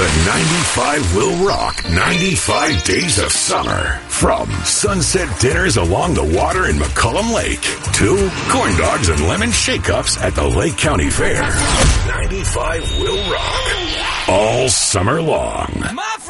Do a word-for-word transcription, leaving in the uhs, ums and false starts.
The ninety-five will rock ninety-five days of summer. From sunset dinners along the water in McCullum Lake to corn dogs and lemon shake-ups at the Lake County Fair. ninety-five will rock all summer long.